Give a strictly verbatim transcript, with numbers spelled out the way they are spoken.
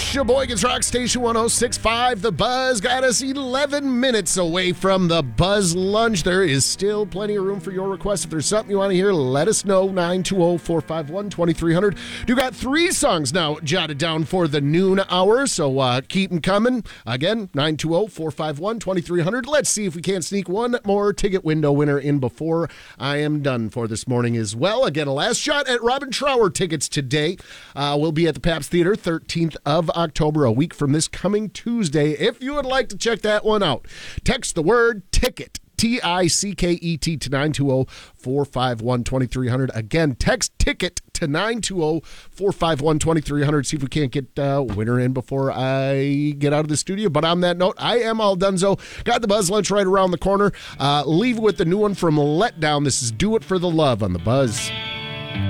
Sheboygan's Rock Station one oh six point five. The Buzz got us eleven minutes away from the Buzz Lunch. There is still plenty of room for your requests. If there's something you want to hear, let us know. nine two zero, four five one, two three zero zero. You got three songs now jotted down for the noon hour, so uh, keep them coming. Again, nine two zero, four five one, two three zero zero. Let's see if we can't sneak one more ticket window winner in before I am done for this morning as well. Again, a last shot at Robin Trower tickets today. Uh, we'll be at the Pabst Theater thirteenth of October, a week from this coming Tuesday. If you would like to check that one out, text the word TICKET, T I C K E T, to nine two zero, four five one, two three zero zero. Again, text TICKET to nine two zero, four five one, two three zero zero. See if we can't get uh, winner in before I get out of the studio. But on that note, I am all donezo. Got the Buzz Lunch right around the corner. Uh, leave with the new one from Letdown. This is Do It for the Love on the Buzz.